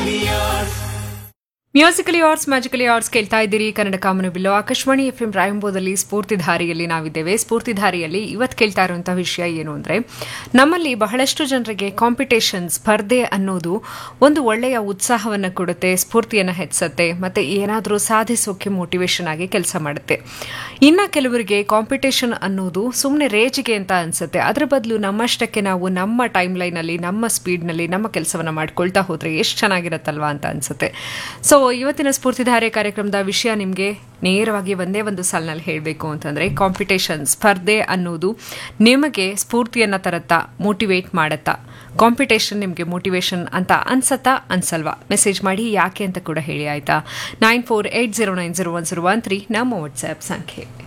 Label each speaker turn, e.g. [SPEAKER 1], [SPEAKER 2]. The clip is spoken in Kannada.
[SPEAKER 1] ಮ್ಯೂಸಿಕಲಿ ಆರ್ಟ್ಸ್ ಮ್ಯಾಜಿಕಲಿ ಆರ್ಟ್ಸ್ ಕೇಳ್ತಾ ಇದ್ದೀರಿ. ಕನ್ನಡ ಕಾಮನಬಿಲ್ಲು ಆಕಾಶವಾಣಿ FM ರಾಯಂಬೋದಲ್ಲಿ ಸ್ಫೂರ್ತಿಧಾರಿಯಲ್ಲಿ ನಾವಿದ್ದೇವೆ. ಸ್ಫೂರ್ತಿಧಾರಿಯಲ್ಲಿ ಇವತ್ತು ಕೇಳ್ತಾ ಇರುವಂತಹ ವಿಷಯ ಏನು ಅಂದರೆ, ನಮ್ಮಲ್ಲಿ ಬಹಳಷ್ಟು ಜನರಿಗೆ ಕಾಂಪಿಟೇಷನ್ ಸ್ಪರ್ಧೆ ಅನ್ನೋದು ಒಂದು ಒಳ್ಳೆಯ ಉತ್ಸಾಹವನ್ನು ಕೊಡುತ್ತೆ, ಸ್ಫೂರ್ತಿಯನ್ನು ಹೆಚ್ಚುತ್ತೆ, ಮತ್ತು ಏನಾದರೂ ಸಾಧಿಸೋಕೆ ಮೋಟಿವೇಶನ್ ಆಗಿ ಕೆಲಸ ಮಾಡುತ್ತೆ. ಇನ್ನು ಕೆಲವರಿಗೆ ಕಾಂಪಿಟೇಷನ್ ಅನ್ನೋದು ಸುಮ್ಮನೆ ರೇಜಿಗೆ ಅಂತ ಅನಿಸುತ್ತೆ. ಅದರ ಬದಲು ನಮ್ಮಷ್ಟಕ್ಕೆ ನಾವು ನಮ್ಮ ಟೈಮ್ ಲೈನಲ್ಲಿ, ನಮ್ಮ ಸ್ಪೀಡ್ನಲ್ಲಿ ನಮ್ಮ ಕೆಲಸವನ್ನು ಮಾಡ್ಕೊಳ್ತಾ ಹೋದರೆ ಎಷ್ಟು ಚೆನ್ನಾಗಿರುತ್ತಲ್ವಾ ಅಂತ ಅನಿಸುತ್ತೆ. ಸೊ ಇವತ್ತಿನ ಸ್ಫೂರ್ತಿಧಾರೆ ಕಾರ್ಯಕ್ರಮದ ವಿಷಯ ನಿಮಗೆ ನೇರವಾಗಿ ಒಂದೇ ಒಂದು ಸಾಲಿನಲ್ಲಿ ಹೇಳಬೇಕು ಅಂತಂದರೆ, ಕಾಂಪಿಟೇಷನ್ ಸ್ಪರ್ಧೆ ಅನ್ನೋದು ನಿಮಗೆ ಸ್ಫೂರ್ತಿಯನ್ನು ತರುತ್ತಾ, ಮೋಟಿವೇಟ್ ಮಾಡುತ್ತಾ? ಕಾಂಪಿಟೇಷನ್ ನಿಮಗೆ ಮೋಟಿವೇಶನ್ ಅಂತ ಅನ್ಸತ್ತಾ ಅನ್ಸಲ್ವಾ? ಮೆಸೇಜ್ ಮಾಡಿ, ಯಾಕೆ ಅಂತ ಕೂಡ ಹೇಳಿ ಆಯಿತಾ. 9480901013 ನಮ್ಮ ವಾಟ್ಸ್ಆ್ಯಪ್ ಸಂಖ್ಯೆ.